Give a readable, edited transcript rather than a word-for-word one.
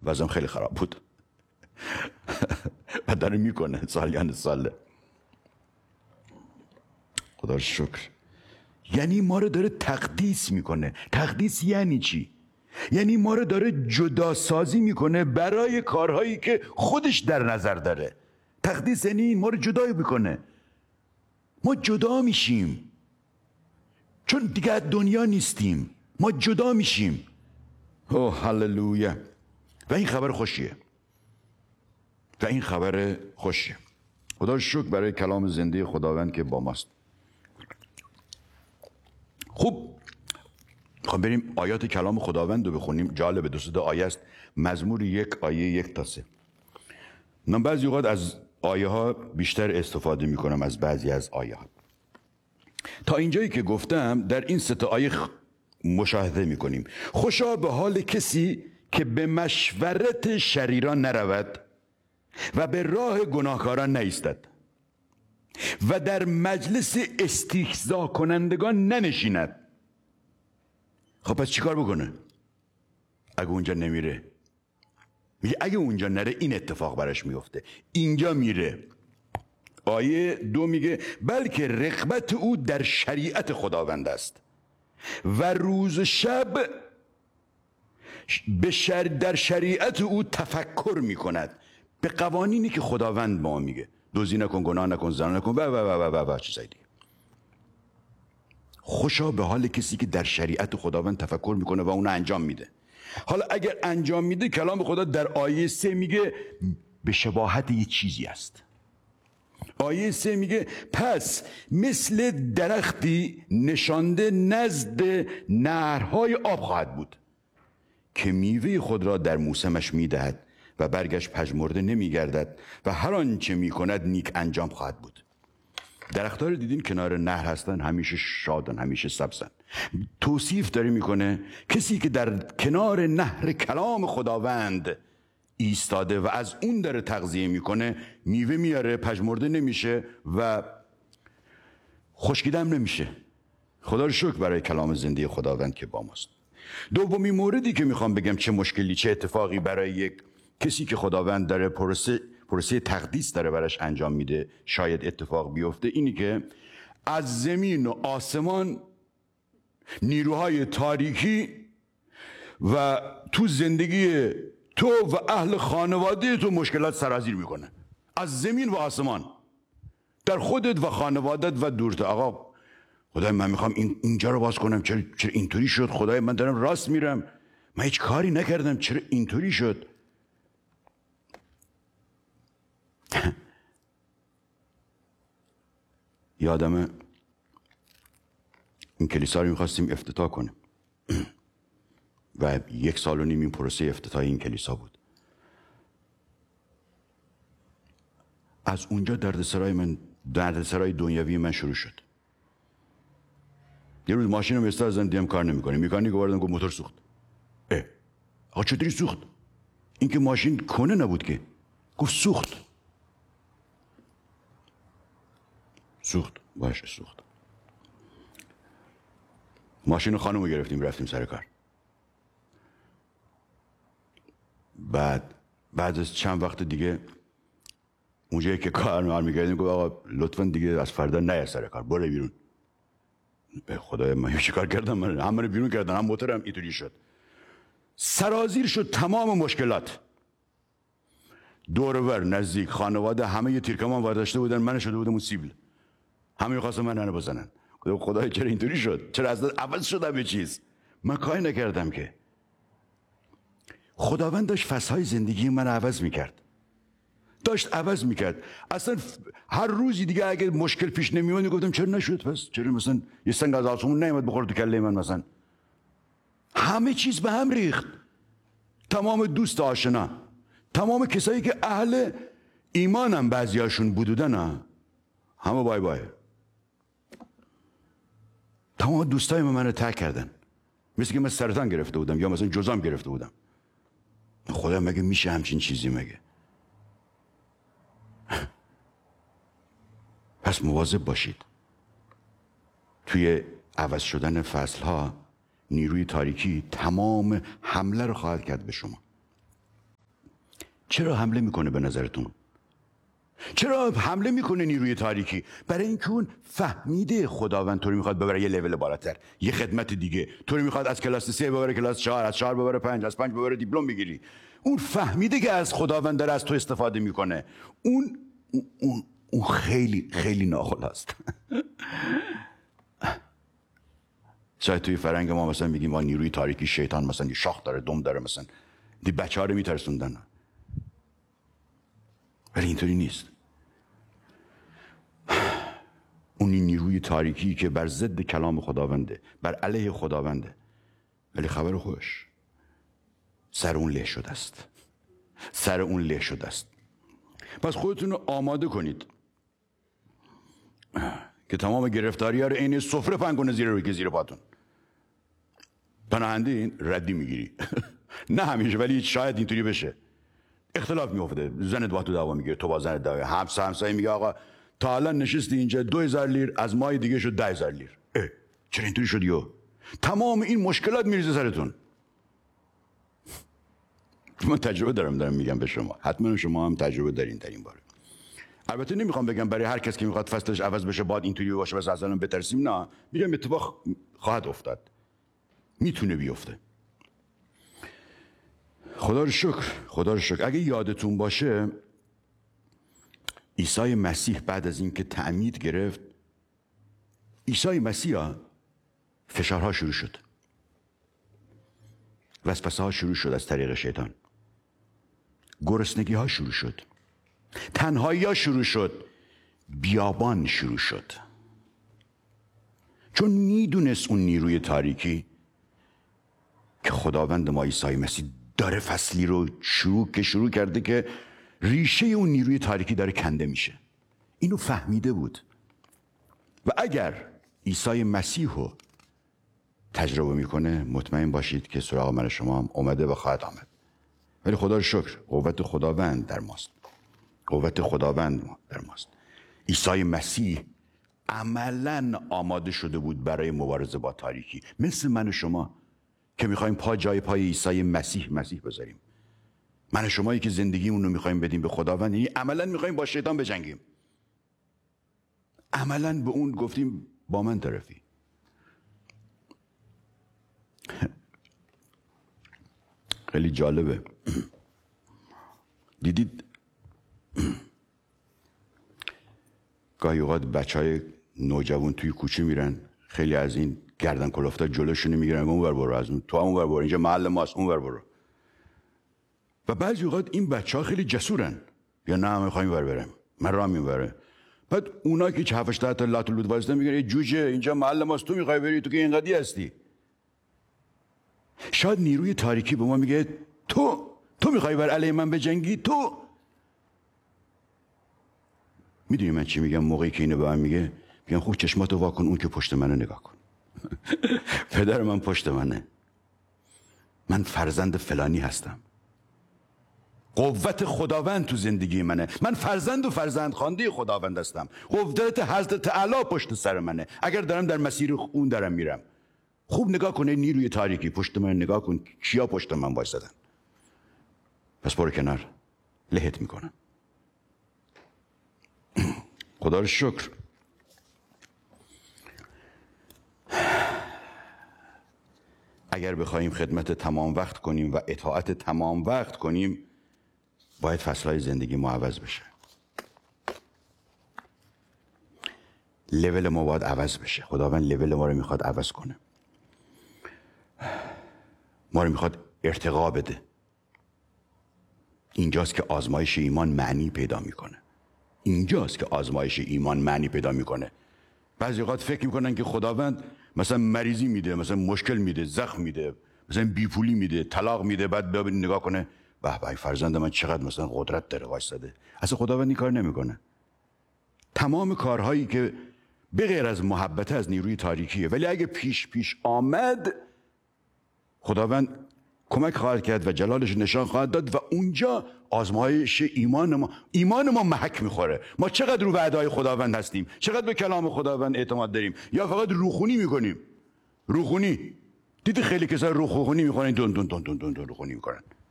وضعم خیلی خراب بود و داره میکنه سالیان ساله. خدا رو شکر. یعنی ما رو داره تقدیس میکنه. تقدیس یعنی چی؟ یعنی ما رو داره جدا سازی میکنه برای کارهایی که خودش در نظر داره. تقدیس یعنی این، ما رو جدا میکنه. ما جدا میشیم چون دیگه از دنیا نیستیم، ما جدا میشیم. اوه هللویا. و این خبر خوشیه، و این خبر خوشیه. خدا رو شکر برای کلام زنده خداوند که با ماست. خوب، خب بریم آیات کلام خداوند رو بخونیم. جالب، 2 آیه است. مزمور 1 آیه 1 تا 3. من بعضی اوقات از آیه ها بیشتر استفاده میکنم از بعضی از آیه ها. تا اینجایی که گفتم در این 3 آیه مشاهده میکنیم خوشا به حال کسی که به مشورت شریران نرود و به راه گناهکاران نایستد و در مجلس استهزا کنندگان ننشیند. خب پس چیکار بکنه؟ اگه اونجا نمیره، میگه اگه اونجا نره این اتفاق براش میفته. اینجا میره. آیه 2 میگه بلکه رغبت او در شریعت خداوند است و روز شب در شریعت او تفکر میکند. به قوانینی که خداوند ما میگه، دزدی نکن، گناه نکن، زنا نکن و چیزای دیگه. خوشا به حال کسی که در شریعت خداوند تفکر میکنه و اون انجام میده. حالا اگر انجام میده، کلام خدا در آیه 3 میگه به شباهت یه چیزی است. آیه 3 میگه پس مثل درختی نشانده نزد نهرهای آب خواهد بود که میوه خود را در موسمش میدهد و برگش پژمرده نمیگردد و هر آنچه میکند نیک انجام خواهد بود. درخت‌ها رو دیدین کنار نهر هستن، همیشه شادن، همیشه سبزن. توصیف داره میکنه کسی که در کنار نهر کلام خداوند ایستاده و از اون داره تغذیه میکنه، میوه میاره، پژمرده نمیشه و خشکیدم نمیشه. خدا رو شکر برای کلام زنده خداوند که با ماست. دومی موردی که میخوام بگم چه مشکلی، چه اتفاقی برای یک کسی که خداوند داره پروسه تقدیس داره براش انجام میده شاید اتفاق بیفته، اینی که از زمین و آسمان نیروهای تاریکی و تو زندگی تو و اهل خانواده تو مشکلات سرازیر میکنه. از زمین و آسمان در خودت و خانوادت و دورت. آقا خدای من میخوام اینجا رو باز کنم، چرا اینطوری شد؟ خدای من دارم راست میرم، من هیچ کاری نکردم، چرا اینطوری شد؟ یادمه این کلیسا رو میخواستیم افتتاح کنیم و 1.5 سال این پروسه افتتاح این کلیسا بود. از اونجا دردسرای دنیوی من شروع شد. یه روز ماشینم استارت دیدم کار نمیکنه. مکانیک آوردم گفت موتور سوخت. آقا چطوری سوخت؟ این که ماشین کنه نبود که. گفت سوخت. باشه سوخت. ماشین خانم رو گرفتیم رفتیم سر کار. بعد از چند وقت دیگه اونجایی که کار میکردیم گفت آقا لطفا دیگه از فردا نیا سر کار، برو بیرون. به خدای من چه کار کردم؟ من همه بیرون کردن، هم موتورم اینطوری شد. سرازیر شد تمام مشکلات. دور و بر نزدیک خانواده همه یه تیرکمان وارداشته بودن، من شده بودم اون سیبل. همه خواستن من بزنن. گفتم خدای چرا اینطوری شد؟ چرا از عوض شدم یه چیز؟ من کاری نکردم که. خداوند داشت فصلهای زندگی من عوض میکرد. اصلا هر روزی دیگه اگه مشکل پیش نمیومد گفتم چرا نشد؟ پس چرا مثلا یه سنگ از آسمون نیامد بخوره تو کله من مثلا؟ همه چیز به هم ریخت. تمام دوست آشنا، تمام کسایی که اهل ایمانم بعضیاشون بودن، همه بای بای. تمام دوستای من رو ترک کردن. مثل که من سرطان گرفته بودم یا مثلا جزام گرفته بودم. خدا مگه میشه همچین چیزی مگه؟ پس مواظب باشید. توی عوض شدن فصلها نیروی تاریکی تمام حمله رو خواهد کرد به شما. چرا حمله میکنه به نظرتون؟ چرا حمله میکنه نیروی تاریکی؟ برای اینکه اون فهمیده خداوند تو رو میخواد ببره یه لول بالاتر، یه خدمت دیگه. تو رو میخواد از کلاس 3 ببره کلاس 4، از 4 ببره 5، از 5 ببره دیپلم بگیری. اون فهمیده که از خداوند داره از تو استفاده میکنه. اون خیلی خیلی ناخلاست. شاید توی فرهنگ ما مثلا میگیم ما نیروی تاریکی شیطان مثلا یه شاخ داره، دم داره، مثلا دی بچه‌ها رو میترسوندن. ولی اینطوری نیست. اون نیروی تاریکی که بر ضد کلام خداونده، بر علیه خداونده، ولی خبر خوش، سر اون له شده است. سر اون له شده است. پس خودتون رو آماده کنید که تمام گرفتاری ها رو عین سفره پهن کنه زیر پاتون. پناهنده این ردی میگیری. نه همیشه، ولی شاید اینطوری بشه. اختلاف میفته، زنت با تو دعوا میگیره، تو با زنت دعوا، همسایه میگه آقا تا حالا نشستی اینجا 2000 لیر، از ماه دیگه شد 10000 لیر. چرا اینطوری شدیو؟ تمام این مشکلات میریزه سرتون. من تجربه دارم میگم به شما، حتما شما هم تجربه دارین در این باره. البته نمیخوام بگم برای هر کس که میخواد فصلش عوض بشه بعد اینطوری باشه بس اصلا بترسیم، نه، میگم اتفاق خواهد افتاد، میتونه بیفته. خدا رو شکر. اگه یادتون باشه عیسی مسیح بعد از اینکه تعمید گرفت، عیسی مسیح فشارها شروع شد، وسوسه ها شروع شد از طریق شیطان، گرسنگی ها شروع شد، تنهایی ها شروع شد، بیابان شروع شد. چون میدونست اون نیروی تاریکی که خداوند ما عیسی مسیح داره فصلی رو شروع کرده که ریشه اون نیروی تاریکی داره کنده میشه. اینو فهمیده بود. و اگر عیسی مسیح رو تجربه میکنه مطمئن باشید که سراغ من شما هم اومده و خواهد آمد. ولی خدا رو شکر قوت خداوند در ماست. قوت خداوند در ماست. عیسی مسیح عملاً آماده شده بود برای مبارزه با تاریکی، مثل من و شما که میخوایم جای پای عیسی مسیح بذاریم. من و شمایی که زندگیمون رو میخوایم بدیم به خداوند، یعنی عملاً میخوایم با شیطان بجنگیم. عملاً به اون گفتیم با من طرفی. خیلی جالبه. دیدید گاهی اوقات بچهای نوجوان توی کوچه میرن، خیلی از این گردن کلفتا جلوشونو میگیرن، اون ور برو، از اون تو اون ور برو، اینجا محل ماست، اون ور برو. و بعضی اوقات این بچه‌ها خیلی جسورن، یا نه میخوایم ور برم، من راه میبره. بعد اونا که 7 8 تا لاتولود واسطه میگن یه جوجه اینجا محل ماست، تو میخوای بری، تو که اینقدی هستی. شاید نیروی تاریکی به ما میگه تو میخوای بر علیه من بجنگی. تو میدونی من چی میگم موقعی که اینو به من میگم خوب چشماتو وا کن، اون که پشت منو نگاه کن. پدر من پشت منه، من فرزند فلانی هستم، قوت خداوند تو زندگی منه، من فرزند و فرزند خوانده خداوند هستم، قوت حضرت اعلی پشت سر منه. اگر دارم در مسیر اون دارم میرم، خوب نگاه کنه نیروی تاریکی پشت من نگاه کن، کیا پشت من وایسادن. پس برو کنار، لهت میکنم. خدا رو شکر. اگر بخوایم خدمت تمام وقت کنیم و اطاعت تمام وقت کنیم، باید فصلهای زندگی ما عوض بشه. لول ما باید عوض بشه. خداوند لول ما رو میخواد عوض کنه. ما رو میخواد ارتقا بده. اینجاست که آزمایش ایمان معنی پیدا میکنه. بعضی اوقات فکر میکنن که خداوند مثلا مریضی میده، مثلا مشکل میده، زخم میده، مثلا بیپولی میده، طلاق میده، بعد ببین نگاه کنه به به فرزند من چقدر مثلا قدرت داره وایساده. اصلا خداوند این کار نمیکنه. تمام کارهایی که به غیر از محبت از نیروی تاریکیه، ولی اگه پیش آمد خداوند کمک خواهد کرد و جلالش نشان خواهد داد و اونجا آزمایش ایمان ما محک میخوره. ما چقدر رو وعده‌های خداوند هستیم، چقدر به کلام خداوند اعتماد داریم، یا فقط روخونی میکنیم. روخونی دیدی خیلی کسا روخونی میکنن، دون روخونی میکنن.